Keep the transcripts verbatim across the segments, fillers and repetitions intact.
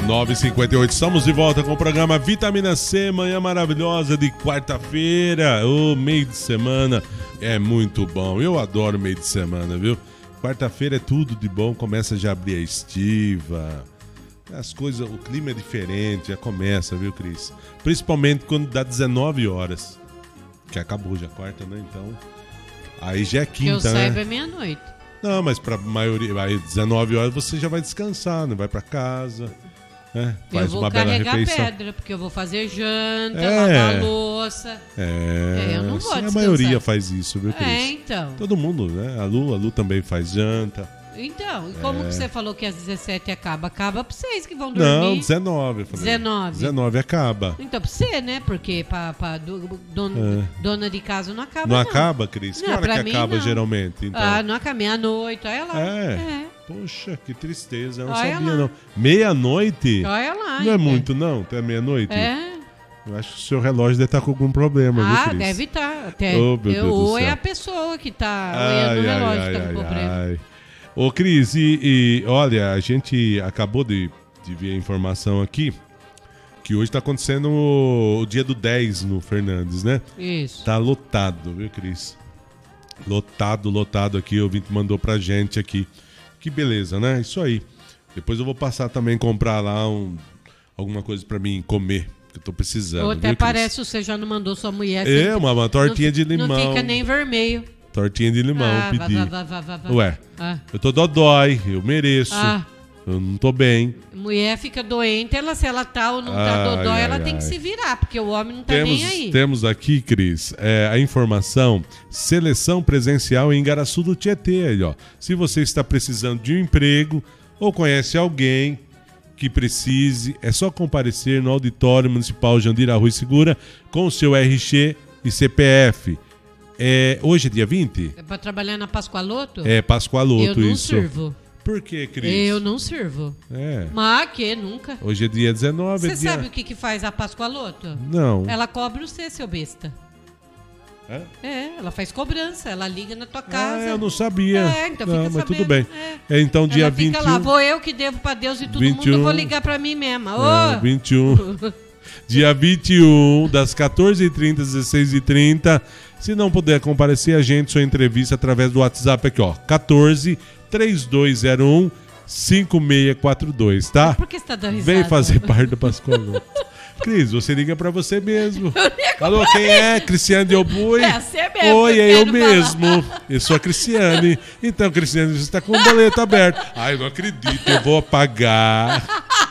nove e cinquenta e oito, estamos de volta com o programa Vitamina C, manhã maravilhosa de quarta-feira. O meio de semana é muito bom, eu adoro meio de semana, viu? Quarta-feira é tudo de bom, começa já a abrir a estiva, as coisas, o clima é diferente, já começa, viu, Cris? Principalmente quando dá dezenove horas, que acabou já a quarta, né? Então, aí já é quinta, né? Que eu saiba é meia-noite. Não, mas pra maioria, aí dezenove horas você já vai descansar, né? Vai pra casa, né? Faz eu vou uma bela carregar refeição. pedra, porque eu vou fazer janta, É. lavar louça. É, É, eu não vou sim, a descansar. maioria faz isso, viu, Cris? É, então. Todo mundo, né? A Lu, a Lu também faz janta. Então, e como É. que você falou que às dezessete acaba? Acaba pra vocês que vão dormir. Não, dezenove. Eu falei. dezenove. dezenove acaba. Então, pra você, né? Porque pra, pra do- dona, É. dona de casa não acaba, Não não. acaba, Cris? Que Não, hora pra que mim, acaba não. geralmente? Então? Ah, não acaba meia-noite, olha lá. É. É. Poxa, que tristeza. Eu não Olha sabia, lá. não. Meia-noite? Olha lá. Não é ainda. muito, não? Até meia-noite? É. Eu acho que o seu relógio deve estar com algum problema, viu, Ah, Cris? deve estar. Até. Oh, meu eu, Deus do ou é céu. a pessoa que tá Ai, olhando o ai, relógio ai, que tá com ai, problema. ai. Ô, Cris, e, e olha, a gente acabou de, de ver a informação aqui que hoje tá acontecendo o, o dia do dez no Fernandes, né? Isso. Tá lotado, viu, Cris? Lotado, lotado aqui, o ouvinte mandou pra gente aqui. Que beleza, né? Isso aí. Depois eu vou passar também comprar lá um, alguma coisa pra mim comer, que eu tô precisando. Ou até viu, Cris? parece que você já não mandou sua mulher. É, você- uma, uma tortinha não, de limão. Não fica nem vermelho. Tortinha de limão, ah, pedi. vá, vá, vá, vá, vá. Ué, Ah. eu tô dodói, eu mereço. Ah. Eu não tô bem. Mulher fica doente, ela, se ela tá ou não tá Ai, dodói, ai, ela ai. tem que se virar, porque o homem não tá Temos, nem aí. temos aqui, Cris, é, a informação: seleção presencial em Igaraçu do Tietê. Aí, ó. Se você está precisando de um emprego ou conhece alguém que precise, é só comparecer no Auditório Municipal Jandira Rui Segura com o seu R G e C P F. É, hoje é dia vinte? É pra trabalhar na Pascoaloto? É Pascoaloto, Eu não isso. sirvo. Por que, Cris? Eu não sirvo. É. Mas que nunca. Hoje é dia dezenove. Você é dia... sabe o que, que faz a Pascoaloto? Não. Ela cobra você, seu besta. É? É, ela faz cobrança, ela liga na tua casa. Ah, eu não sabia. É, então não, fica mas sabendo. tudo bem. É. É, então, dia Ela fica vinte e um. lá, vou eu que devo pra Deus e todo vinte e um. mundo, eu vou ligar pra mim mesma. É, Ô! vinte e um. Dia vinte e um, das quatorze e trinta às dezesseis e trinta. Se não puder comparecer, a gente sua entrevista através do WhatsApp aqui, ó. quatorze, três dois zero um, cinco seis quatro dois, tá? Por que você tá dando risada? Vem fazer parte do Pascoaloto. Cris, você liga pra você mesmo. Eu ligo Alô, pra quem mim. é? Cristiane de Obui? É, você mesmo, Oi, eu é eu quero falar. mesmo. Eu sou a Cristiane. Então, Cristiane, você está com o boleto aberto. Ai, não acredito, eu vou apagar.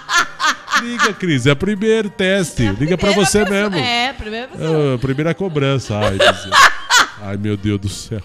Liga, Cris, é o primeiro teste. É a Liga pra primeira você pessoa- mesmo. É, a primeira pessoa. Ah, primeira cobrança. Ai, Deus. Ai, meu Deus do céu.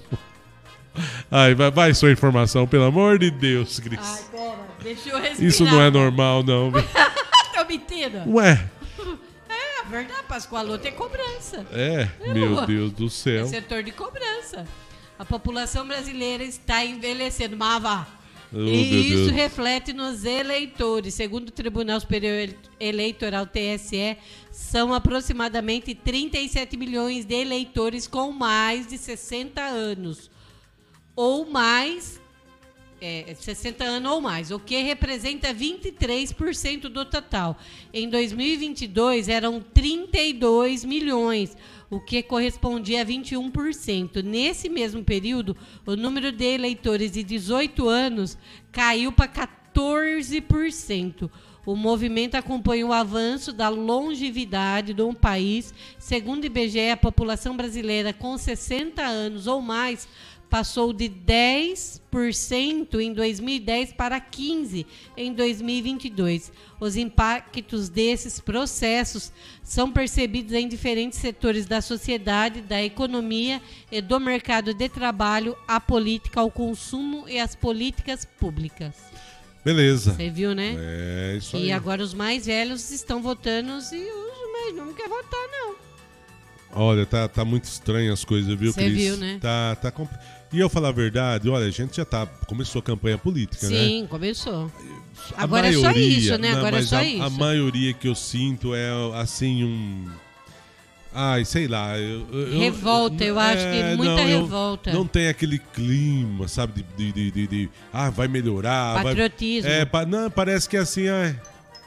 Ai, vai, vai sua informação, pelo amor de Deus, Cris. Ai, pera, deixa eu respirar. Isso não é normal, não. viu? Tô mentindo. Ué, É, a verdade, Pascoaloto é cobrança. é, É, meu boa. Deus do É céu. setor de cobrança. A população brasileira está envelhecendo, mas vá. Oh, meu E isso Deus. reflete nos eleitores. Segundo o Tribunal Superior Eleitoral, T S E, são aproximadamente trinta e sete milhões de eleitores com mais de sessenta anos. Ou mais, é, sessenta anos ou mais, o que representa vinte e três por cento do total. Em dois mil e vinte e dois, eram trinta e dois milhões, o que correspondia a vinte e um por cento. Nesse mesmo período, o número de eleitores de dezoito anos caiu para quatorze por cento. O movimento acompanha o avanço da longevidade do país. Segundo o I B G E, a população brasileira com sessenta anos ou mais passou de dez por cento em dois mil e dez para quinze por cento em dois mil e vinte e dois. Os impactos desses processos são percebidos em diferentes setores da sociedade, da economia e do mercado de trabalho, a política, o consumo e as políticas públicas. Beleza. Você viu, né? É isso E aí. agora os mais velhos estão votando e os mais não querem votar, não. Olha, tá, tá muito estranho as coisas, viu, Cê Cris? viu, né? Tá, tá compl... E eu falar a verdade, olha, a gente já tá... Começou a campanha política, né? Sim, começou. A Agora é só isso, né? não, Agora é mas só a, isso. a maioria que eu sinto é, assim, um... Ai, sei lá. Eu, eu- Revolta, eu acho que muita não, eu- revolta. Não tem aquele clima, sabe, de... de, de, de- de, ah, vai melhorar. vai- Patriotismo. É, pa- não, parece que é assim, ai...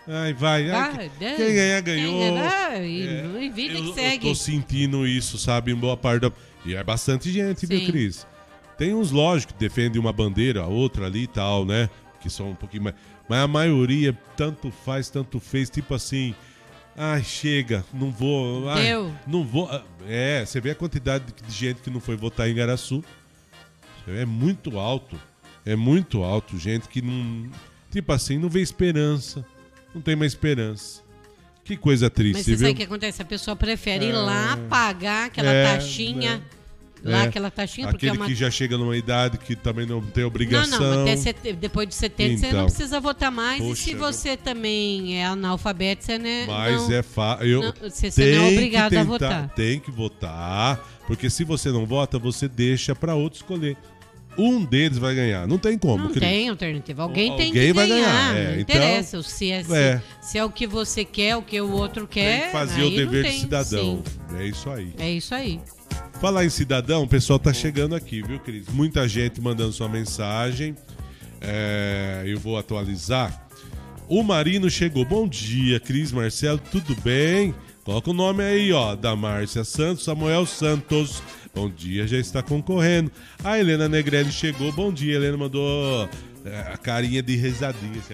Ai, vai. Ai, Vai, quem, quem ganhar, ganhou. Quem ganhar, e, É, e vida eu, que segue. eu tô sentindo isso, sabe, em boa parte da... E é bastante gente, viu, Sim. Cris? Tem uns, lógico, que defendem uma bandeira, a outra ali e tal, né? Que são um pouquinho mais... Mas a maioria, tanto faz, tanto fez, tipo assim... Ai, chega, não vou... Ai, Deu. não vou... É, você vê a quantidade de gente que não foi votar em Igaraçu. É muito alto. É muito alto, gente que não... Tipo assim, não vê esperança. Não tem mais esperança. Que coisa triste, Mas você viu? sabe o que acontece? A pessoa prefere ir lá pagar aquela É, taxinha. é. Lá É, aquela taxinha, porque aquele é uma... que já chega numa idade que também não tem Não, obrigação. não, até set... depois de setenta você Então. não precisa votar mais. Poxa, e se você também é analfabeto, você né, Mas não... é fácil. não, você, você não é obrigado a votar. Tem que votar, porque se você não vota, você deixa para outro escolher. Um deles vai ganhar. Não tem como, Não Cris. tem alternativa. Alguém, Alguém tem que vai ganhar. ganhar, é, Não então, interessa se é, se, é. se é o que você quer, o que o outro quer. Tem que fazer aí o dever não de tem. cidadão. Sim, É isso aí. é isso aí. Falar em cidadão, o pessoal tá chegando aqui, viu, Cris? Muita gente mandando sua mensagem. É, eu vou atualizar. O Marino chegou. Bom dia, Cris, Marcelo, tudo bem? Coloca o nome aí, ó, da Márcia Santos, Samuel Santos. Bom dia, já está concorrendo. A Helena Negrelli chegou. Bom dia, Helena mandou é, a carinha de risadinha. Assim,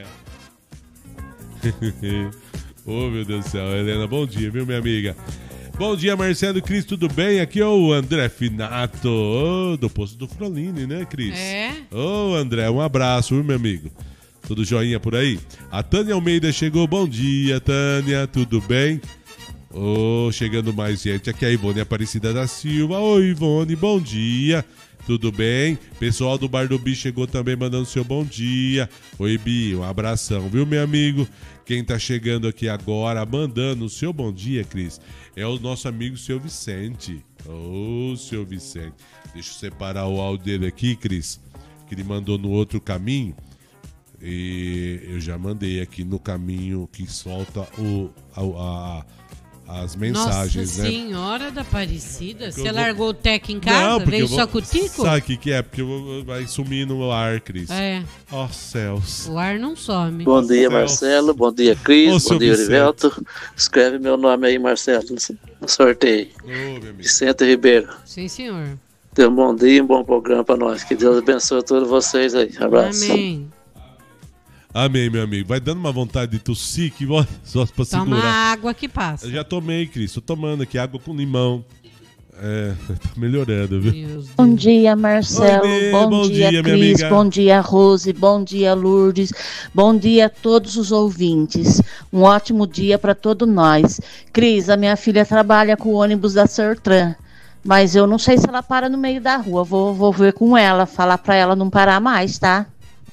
ó. Oh, meu Deus do céu. Helena, bom dia, viu, minha amiga? Bom dia, Marcelo, Cris, tudo bem? Aqui é o André Finato, oh, do Posto do Froline, né, Cris? É. Ô, oh, André, um abraço, viu, meu amigo? Tudo joinha por aí? A Tânia Almeida chegou. Bom dia, Tânia, tudo bem? Ô, oh, chegando mais gente. Aqui é a Ivone Aparecida da Silva. Oi, Ivone, bom dia. Tudo bem? Pessoal do Bar do Bi chegou também mandando seu bom dia. Oi, Bi, um abração, viu, meu amigo? Quem tá chegando aqui agora, mandando o seu bom dia, Cris, é o nosso amigo seu Vicente. Ô, oh, seu Vicente. Deixa eu separar o áudio dele aqui, Cris, que ele mandou no outro caminho. E eu já mandei aqui no caminho que solta o, a, a, as mensagens, Nossa né? Senhora da Aparecida, você vou... largou o Tec em casa? Não, Veio vou... só com o Tico? Sabe o que, que é? Porque eu vou... vai sumir no ar, Cris. É. Ó, oh, céus. O ar não some. Bom dia, Marcelo. Bom dia, Cris. Ô, bom dia, Vicente. Orivelto. Escreve meu nome aí, Marcelo, no sorteio. Ô, meu amigo. Vicente Ribeiro. Sim, senhor. Tenha um bom dia e um bom programa pra nós. Que Deus abençoe todos vocês aí. Abraço. Amém. Amém, meu amigo. Vai dando uma vontade de tossir que só pra Toma segurar. água que passa. Eu já tomei, Cris. Tô tomando aqui água com limão. É, tá melhorando, viu? Deus Bom Deus. dia, Marcelo. Oi, bom, bom dia, dia, minha Cris. amiga. Bom dia, Rose. Bom dia, Lourdes. Bom dia a todos os ouvintes. Um ótimo dia para todos nós. Cris, a minha filha trabalha com o ônibus da Sertran, mas eu não sei se ela para no meio da rua. Vou, vou ver com ela, falar para ela não parar mais, tá?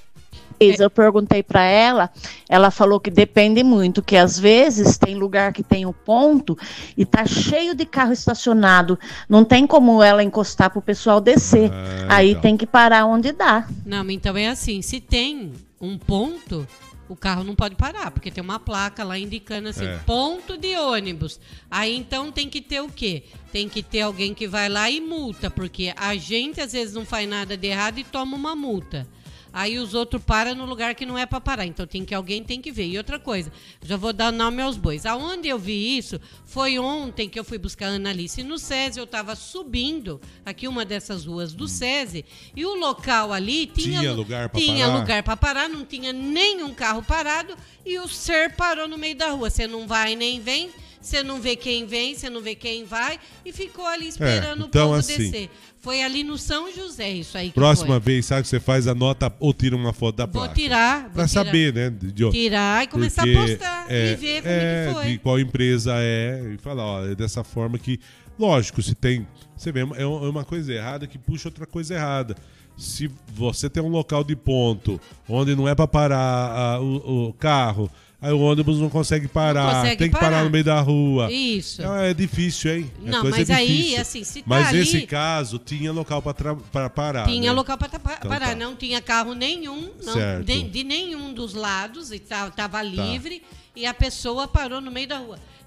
Eu perguntei para ela, ela falou que depende muito, que às vezes tem lugar que tem o ponto e tá cheio de carro estacionado, não tem como ela encostar pro pessoal descer, Ah, aí então. tem que parar onde dá. Não, então é assim, se tem um ponto, o carro não pode parar, porque tem uma placa lá indicando assim, É. ponto de ônibus. Aí então tem que ter o quê? Tem que ter alguém que vai lá e multa, porque a gente às vezes não faz nada de errado e toma uma multa. Aí os outros param no lugar que não é para parar. Então tem que alguém tem que ver. E outra coisa, já vou dar nome aos bois. Aonde eu vi isso foi ontem que eu fui buscar a Analice no SESI. Eu estava subindo aqui uma dessas ruas do SESI e o local ali tinha, Tinha lugar pra tinha parar? lugar para parar, não tinha nenhum carro parado e o ser parou no meio da rua. Você não vai nem vem. Você não vê quem vem, você não vê quem vai e ficou ali esperando É, então, o povo assim, descer. Foi ali no São José isso aí que Próxima foi. vez, sabe que você faz a nota ou tira uma foto da Vou placa. tirar. Vou Pra tirar. saber, né? De, Tirar e começar porque a postar é, e ver como é, é que foi. de qual empresa é e falar, ó, é dessa forma que, lógico, se tem, você vê, é uma coisa errada que puxa outra coisa errada. Se você tem um local de ponto onde não é para parar a, o, o carro, aí o ônibus não consegue parar, Não consegue tem que parar. parar no meio da rua. Isso. É, é difícil, hein? É Não, coisa mas aí, difícil. assim, se tá Mas ali- nesse caso, tinha local para parar. Tinha né? local para Então parar, tá. não tinha carro nenhum, não, Certo. de, de nenhum dos lados, e tava, tava livre, e a pessoa parou no meio da rua.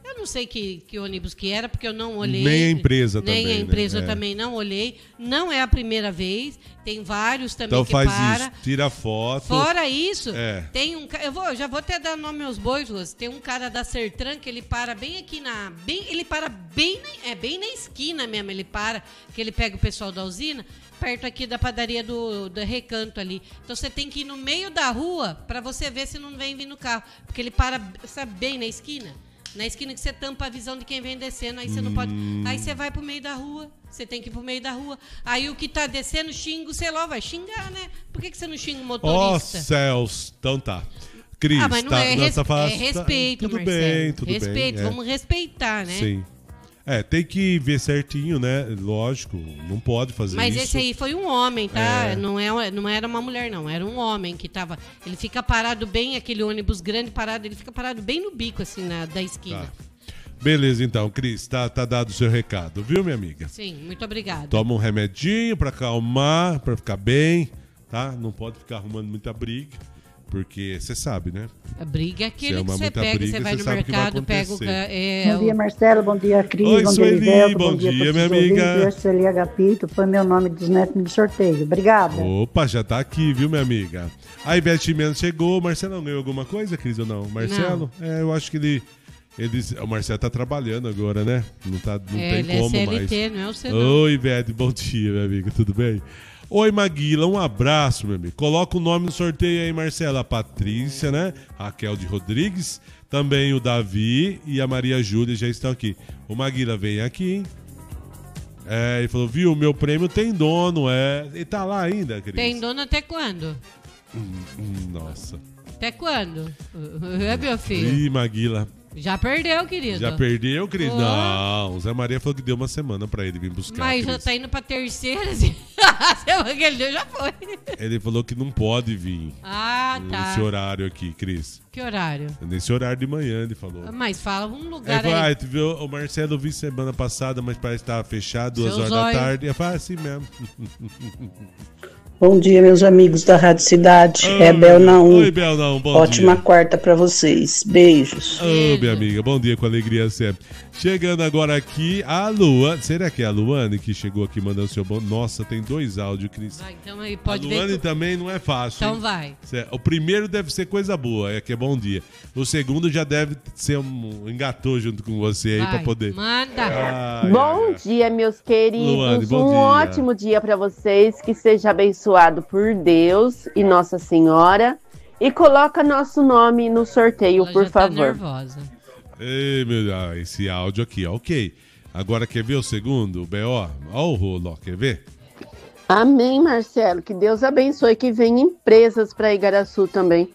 Eu não sei que, que ônibus que era, porque eu não olhei. Nem a empresa nem também. Nem a empresa né? eu é. também não olhei. Não é a primeira vez. Tem vários também então que faz para. isso, tira foto. Fora isso, é. tem um... Eu vou, já vou até dar nome aos bois, Luz. Tem um cara da Sertran que ele para bem aqui na... Bem, ele para bem na, é, bem na esquina mesmo. Ele para, que ele pega o pessoal da usina, perto aqui da padaria do, do Recanto ali. Então você tem que ir no meio da rua para você ver se não vem vindo carro. Porque ele para, sabe, bem na esquina. Na esquina que você tampa a visão de quem vem descendo, aí você não pode. Aí você vai pro meio da rua, você tem que ir pro meio da rua. Aí o que tá descendo, xinga o celular, vai xingar, né? Por que, que você não xinga o motorista? Ó, oh, céus, então tá. Cris, ah, mas não tá, é, res, fala, é respeito, tá, tudo Marcelo. bem, tudo respeito, bem. vamos é. respeitar, né? Sim. É, tem que ver certinho, né? Lógico, não pode fazer Mas isso. Mas esse aí foi um homem, tá? É. Não, é, não era uma mulher, não. Era um homem que tava... Ele fica parado bem, aquele ônibus grande parado, ele fica parado bem no bico, assim, na, da esquina. Tá. Beleza, então, Cris, tá, tá dado o seu recado, viu, minha amiga? Sim, muito obrigada. Toma um remedinho pra acalmar, pra ficar bem, tá? Não pode ficar arrumando muita briga, porque você sabe, né? A briga é aquele é que você pega, briga, você vai você no mercado, pega o... É, bom dia, Marcelo, bom dia, Cris, Oi, bom Sueli, dia, Elivelto, bom, bom dia, dia minha amiga. Sueli Agapito, foi meu nome dos netos de sorteio, obrigada. Opa, já tá aqui, viu, minha amiga? A Ivete Mendes chegou, o Marcelo ganhou alguma coisa, Cris, ou não? Marcelo? Não. É, eu acho que ele... Eles, o Marcelo tá trabalhando agora, né? Não, tá, não é, tem como é C L T, mais. Não é o C, não. Oi, Ivete, bom dia, minha amiga, tudo bem? Oi, Maguila, um abraço, meu amigo. Coloca o nome no sorteio aí, Marcelo. A Patrícia, né? Raquel de Rodrigues, também o Davi e a Maria Júlia já estão aqui. O Maguila vem aqui, hein? É, ele falou, viu, meu prêmio tem dono, é. Ele tá lá ainda, Cris? Tem dono até quando? Hum, hum, nossa. Até quando? É, meu filho? Ih, Maguila. Já perdeu, querido. Já perdeu, querido? Oh. Não, o Zé Maria falou que deu uma semana pra ele vir buscar. Mas Cris. já tá indo pra terceira, assim. A semana que ele deu já foi. Ele falou que não pode vir. Ah, tá. Nesse horário aqui, Cris. Que horário? Nesse horário de manhã, ele falou. Mas fala um lugar falou, aí. Ah, tu viu, o Marcelo vi semana passada, mas parece que tava fechado, duas Seus horas olhos. da tarde. Eu falei, assim mesmo. Bom dia, meus amigos da Rádio Cidade. Oi, é Belnaum. Oi, Belnaum, bom Ótima dia. quarta pra vocês. Beijos. Ô, oh, minha amiga, bom dia com alegria sempre. Chegando agora aqui, a Luane. Será que é a Luane que chegou aqui mandando seu bom? Nossa, tem dois áudios, Cris. Vai, então aí pode a ver. Luane Tu... também não é fácil. Então hein? vai. O primeiro deve ser coisa boa, é que é bom dia. O segundo já deve ser um engatou junto com você aí vai. pra poder. Manda. Ai, bom ai, dia, meus queridos. Luane, bom um dia. ótimo dia pra vocês. Que seja abençoado por Deus e Nossa Senhora. E coloca nosso nome no sorteio, Ela por já tá favor. nervosa. Ei, meu, ah, esse áudio aqui, ok. Agora quer ver o segundo, o B O? Olha o rolo, ó, quer ver? Amém, Marcelo. Que Deus abençoe. Que venham empresas para Igaraçu também.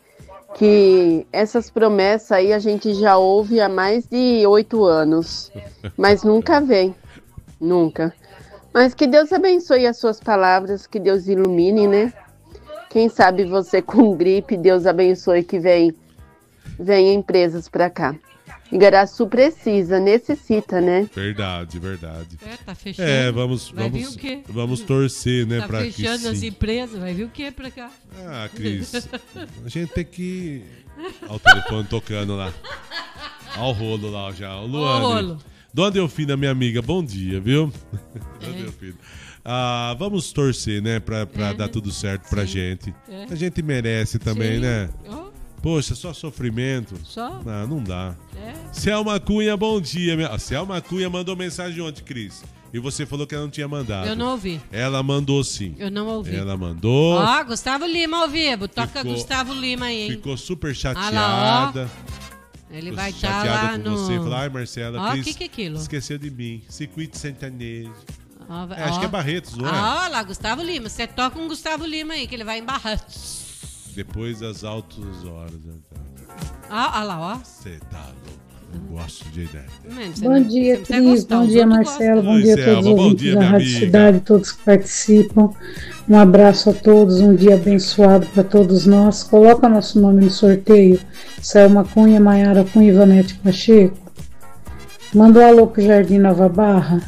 Que essas promessas aí a gente já ouve há mais de oito anos. Mas nunca vem. Nunca. Mas que Deus abençoe as suas palavras. Que Deus ilumine, né? Quem sabe você com gripe, Deus abençoe que vem, vem empresas para cá. Igaraçu precisa, necessita, né? Verdade, verdade. É, tá fechando. É, vamos, Vai vir vamos, o quê? vamos torcer, né, Tá pra que fechando as sim. empresas, vai vir o quê pra cá? Ah, Cris, a gente tem que... Olha o telefone tocando lá. Olha o rolo lá já. O Luane. Ó o rolo. Dona Delfina, minha amiga, bom dia, viu? É. Dona Delfina. Ah, vamos torcer, né, pra, pra É. dar tudo certo pra Sim. gente. É. A gente merece também, Sim. né? Ó, Poxa, só sofrimento. só? Ah, não dá. É. Selma Cunha, bom dia. Minha... A Selma Cunha mandou mensagem ontem, Cris. E você falou que ela não tinha mandado. Eu não ouvi. Ela mandou sim. Eu não ouvi. Ela mandou. Ó, Gustavo Lima ao vivo. Toca Ficou- Gustavo Lima aí, hein? Ficou super Ah lá, chateada. Ele Ficou vai estar chateada lá com no... você. Falou, ai, Marcela, Ó, o Cris que que é aquilo? esqueceu de mim. Circuito sertanejo. Ó, vai- É, acho ó. que é Barretos, não é? Ah, ó lá, Gustavo Lima. Você toca um Gustavo Lima aí, que ele vai em Barretos. Depois das altas horas. Ó, ó lá, ó. Você tá louco. Não gosto de ideia. Mano, você Bom não- dia, você precisa Cris. gostar, Bom os dia, outros Marcelo. gostam. Bom Oi, dia a todos Selma, os bom ouvintes dia, da minha Rádio amiga. Cidade, todos que participam. Um abraço a todos, um dia abençoado para todos nós. Coloca nosso nome no sorteio. Selma Cunha, Maiara Cunha, Ivanete Pacheco. Manda um alô pro Jardim Nova Barra.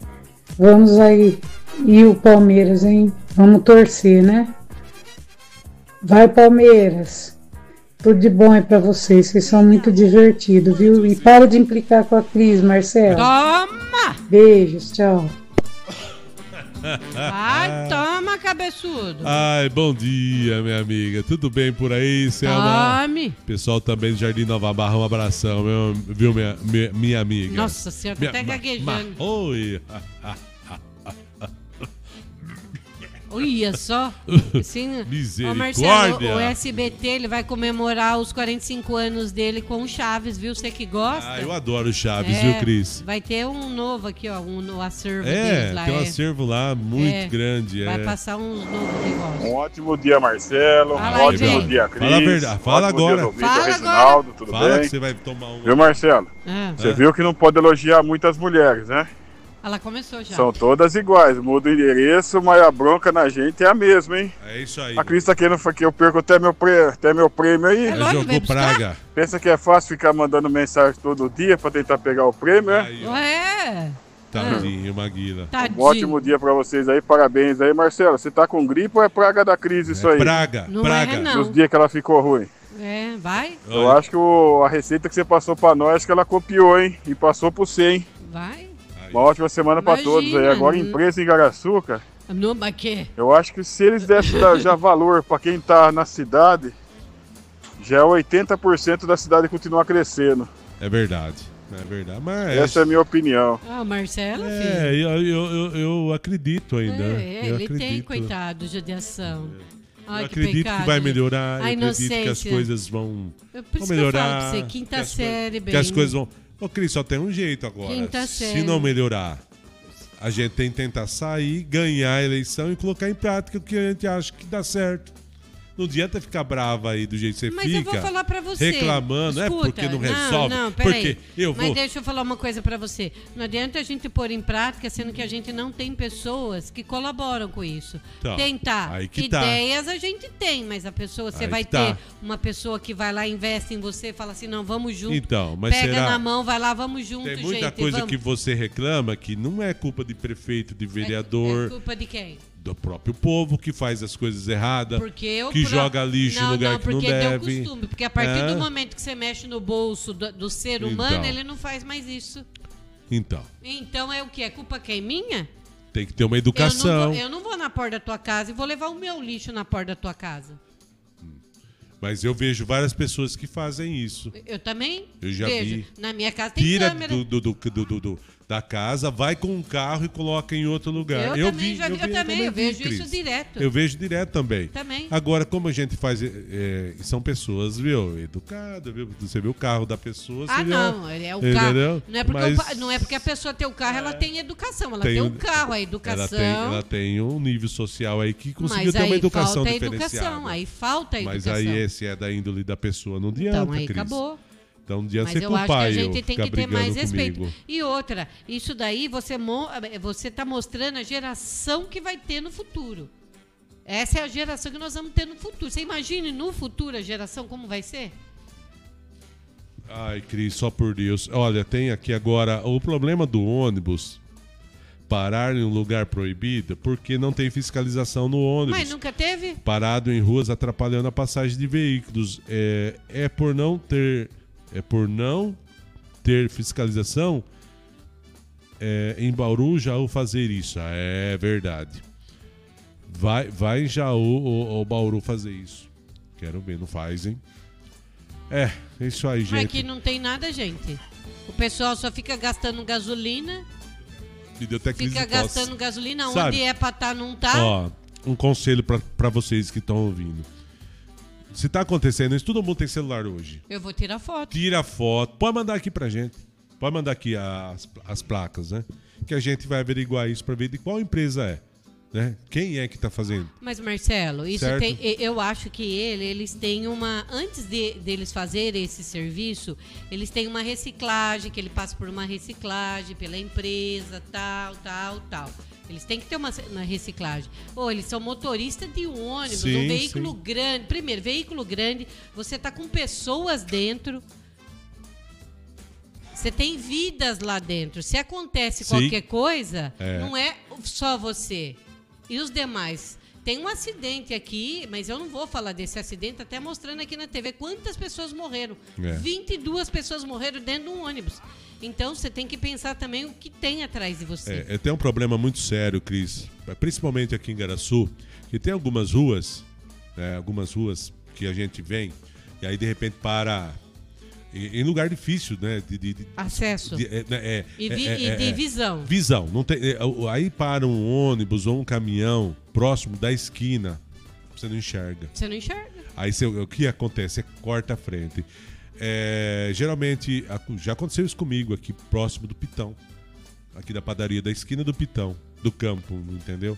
Vamos aí. E o Palmeiras, hein? Vamos torcer, né? Vai, Palmeiras. Tudo de bom aí pra vocês, vocês são muito divertidos, viu? E para de implicar com a Cris, Marcelo. Toma! Beijos, tchau. Vai, toma, cabeçudo. Ai, bom dia, minha amiga. Tudo bem por aí, Selma? Tome. Pessoal também do Jardim Nova Barra, um abração, meu, viu, minha, minha, minha amiga? Nossa senhora, tô até ma- gaguejando. ma- Oi. Olha só. Assim, Misericórdia. Ô, Marcelo, o S B T ele vai comemorar os quarenta e cinco anos dele com o Chaves, viu? Você que gosta. Ah, eu adoro o Chaves, É, viu, Cris? Vai ter um novo aqui, ó, um no acervo É, deles lá. tem um é. acervo lá muito É, grande. Vai é. passar uns novos negócios. Um ótimo dia, Marcelo. Fala Um aí, ótimo gente. dia, Cris. Fala a verdade, fala Ótimo agora. Dia do Vitor Fala Reginaldo, tudo Fala bem? que você vai tomar um. Viu, Marcelo? Ah, Você viu que não pode elogiar muitas mulheres, né? ela começou já. São todas iguais. Muda o endereço, mas a bronca na gente é a mesma, hein? É isso aí. A Cris tá querendo que eu perco até meu, pre... até meu prêmio aí. É Ela lógico, jogou vai buscar. praga. Pensa que é fácil ficar mandando mensagem todo dia pra tentar pegar o prêmio, né? Aí, ó. Ué, Tadinho, Maguila. tadinho. Um ótimo dia pra vocês aí, parabéns aí, Marcelo. Você tá com gripe ou é praga da Cris isso É aí? praga, Não praga. é, não. Nos dias que ela ficou ruim. É, vai, Eu Olha, acho que o- a receita que você passou pra nós, acho que ela copiou, hein? E passou pro você, hein? vai. aí. Uma ótima semana pra Imagina, todos aí. Agora, né? empresa em Garaçu, cara, Não, mas que? eu acho que se eles dessem dar já valor pra quem tá na cidade, já oitenta por cento da cidade continua crescendo. É verdade. É verdade. Mas Essa é a minha opinião. Ah, o Marcelo, É, filho. eu, eu, eu, eu acredito ainda. É, eu ele acredito. tem, coitado, judiação. Ai, Eu que acredito pecado, que vai gente. melhorar. A eu acredito que as inocência. coisas vão, É por vão isso que eu melhorar. falo pra você, quinta que as série, coi- bem. Que as coisas vão. Ô, Cris, só tem um jeito agora. Quinta Se série. não melhorar, a gente tem que tentar sair, ganhar a eleição e colocar em prática o que a gente acha que dá certo. Não adianta ficar brava aí do jeito que você Mas fica. eu vou falar pra você. reclamando, é Escuta, porque não resolve, Não, não, peraí. porque eu Mas vou- deixa eu falar uma coisa pra você. Não adianta a gente pôr em prática, sendo que a gente não tem pessoas que colaboram com isso. Então, Tentar. aí que tá. Ideias a gente tem, mas a pessoa, você Aí vai que tá. ter uma pessoa que vai lá, investe em você, fala assim, não, vamos junto. Então, mas Pega será? na mão, vai lá, vamos junto, Tem muita gente. coisa vamos. que você reclama que não é culpa de prefeito, de É- vereador, É culpa de quem? do próprio povo que faz as coisas erradas, Porque eu que pro- joga lixo não, no lugar não, que não porque deve. deu costume. Porque a partir É. do momento que você mexe no bolso do, do ser humano, Então. ele não faz mais isso. Então, Então é o que? É culpa quem? Minha? tem que ter uma Eu não, educação. vou, eu não vou na porta da tua casa e vou levar o meu lixo na porta da tua casa. Mas eu vejo várias pessoas que fazem isso. Eu também Eu já vejo. vi. Na minha casa tem Tira câmera. do, do, do, do- do- do- da casa, vai com um carro e coloca em outro lugar. Eu, também já vi, eu, também, eu vi, vejo Cris. isso direto. Eu vejo direto também. Também. Agora, como a gente faz. é, é, são pessoas, viu? Educadas, viu? Você vê o carro da pessoa. Ah, você não, já- é o entendeu? carro. Não é, porque Mas o pa- não é porque a pessoa tem o carro, ela tem educação. Ela tem tem, um- um carro, a Ela educação. tem, ela tem um nível social aí que conseguiu mas ter uma aí educação falta a diferenciada. educação. Aí falta a Mas educação. aí esse é da índole da pessoa, não adianta, Então aí Cris. acabou. Então não adianta Mas você eu acho que culpar a eu gente tem ficar que ter mais brigando respeito. comigo. E outra, isso daí você mo- você está mostrando a geração que vai ter no futuro. Essa é a geração que nós vamos ter no futuro. Você imagine no futuro a geração como vai ser? Ai, Cris, só por Deus. Olha, tem aqui agora o problema do ônibus parar em um lugar proibido porque não tem fiscalização no ônibus. Mas nunca teve? Parado em ruas atrapalhando a passagem de veículos. É, é por não ter é por não ter fiscalização é, em Bauru Jaú fazer isso. Ah, é verdade. Vai, vai em Jaú ou, ou Bauru fazer isso. Quero ver, não faz, hein? É, é isso aí, Mas gente. aqui não tem nada, gente. O pessoal só fica gastando gasolina, Me deu até crise fica de tosse. gastando gasolina Sabe? onde é pra estar, não tá. Ó, um conselho pra, pra vocês que estão ouvindo. Se tá acontecendo isso, todo mundo tem celular hoje. Eu vou tirar foto. Tira a foto, pode mandar aqui pra gente. Pode mandar aqui as, as placas, né? Que a gente vai averiguar isso pra ver de qual empresa é, né? Quem é que tá fazendo? Mas, Marcelo, isso Certo. tem, e- eu acho que ele, eles têm uma. Antes de, deles fazerem esse serviço, eles têm uma reciclagem, que ele passa por uma reciclagem pela empresa, tal, tal, tal. Eles têm que ter uma, uma reciclagem. Ou eles são motoristas de um ônibus, Sim, um veículo sim. grande. Primeiro, veículo grande, você tá com pessoas dentro. Você tem vidas lá dentro. Se acontece Sim. qualquer coisa, É. não é só você. E os demais? tem um acidente aqui, mas eu não vou falar desse acidente, até mostrando aqui na T V quantas pessoas morreram. É. vinte e duas pessoas morreram dentro de um ônibus. Então você tem que pensar também o que tem atrás de você. É, tem um problema muito sério, Cris, principalmente aqui em Igaraçu, que tem algumas ruas, né, algumas ruas que a gente vem, e aí de repente para em, em lugar difícil, né? De, de, de, Acesso. De, é, é, e, vi, é, e é, de é, visão. Visão. Não tem, é, aí para um ônibus ou um caminhão próximo da esquina, você não enxerga. Você não enxerga. Aí você, o que acontece? Você corta a frente. É, geralmente, já aconteceu isso comigo aqui próximo do Pitão. Aqui da padaria, da esquina do Pitão, do campo, entendeu?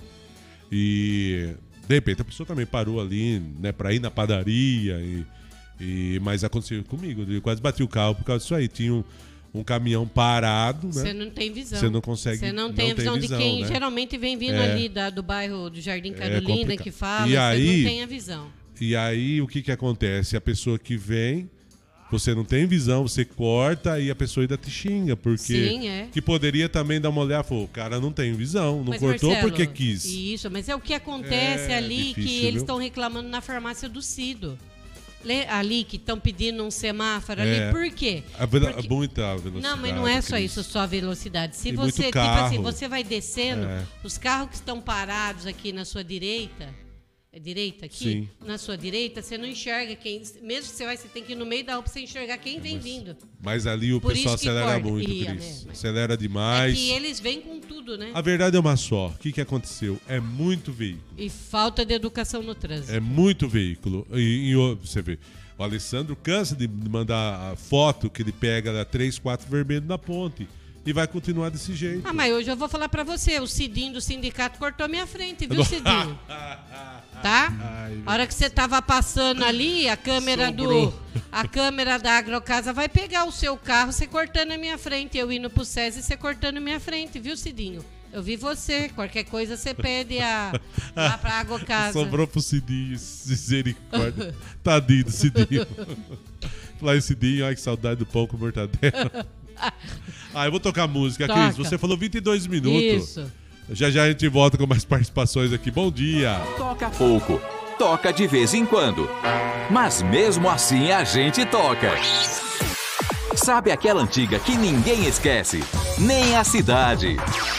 E de repente a pessoa também parou ali, né, pra ir na padaria. E, e, mas aconteceu comigo, eu quase bati o carro por causa disso aí. Tinha um, um caminhão parado, né? Você não tem visão. Você não consegue. Você não tem não a visão, tem visão de quem né? geralmente vem vindo é, ali da, do bairro do Jardim Carolina, é que fala, e você aí, não tem a visão. E aí o que que acontece? A pessoa que vem, você não tem visão, você corta e a pessoa ainda te xinga, porque Sim, é. que poderia também dar uma olhada, falou, o cara não tem visão, não mas, cortou Marcelo, porque quis. Isso, mas é o que acontece é, ali difícil, que eles estão reclamando na farmácia do Cido. Ali que estão pedindo um semáforo é, ali, por quê? A velo... Porque... Muita velocidade. Não, mas não é só isso, só a velocidade. Se e você, tipo carro. assim, você vai descendo, é. os carros que estão parados aqui na sua direita, é direita aqui? Sim. Na sua direita, você não enxerga quem. Mesmo que você vai, você tem que ir no meio da rua pra você enxergar quem vem mas, vindo. Mas ali o Por pessoal acelera corta. muito, Ia, Cris. né? Acelera demais. É que eles vêm com tudo, né? A verdade é uma só. O que, que aconteceu? É muito veículo. E falta de educação no trânsito. É muito veículo. E, e você vê, o Alessandro cansa de mandar a foto que ele pega lá, três, quatro vermelhos na ponte. E vai continuar desse jeito. Ah, mas hoje eu vou falar pra você, o Cidinho do sindicato cortou minha frente, viu, Cidinho? Tá? Ai, a hora que você tava passando ali, a câmera Sobrou. do a câmera da Agrocasa vai pegar o seu carro, você cortando a minha frente, eu indo pro SESI e você cortando a minha frente, viu, Cidinho? Eu vi você, qualquer coisa você pede a, lá pra Agrocasa. Sobrou pro Cidinho, misericórdia. Tadinho do Cidinho. Falar em Cidinho, ai que saudade do pão com mortadela. Ah, eu vou tocar música, Toca. Cris. Você falou vinte e dois minutos. Isso. Já já a gente volta com mais participações aqui. Bom dia. Toca pouco, toca de vez em quando. Mas mesmo assim a gente toca. Sabe aquela antiga que ninguém esquece? Nem a cidade.